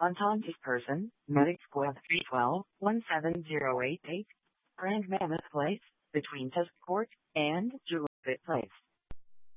Entente Person, Medic Squad 312, 17088, Grand Mammoth Place, between Tusk Court and Julep Place.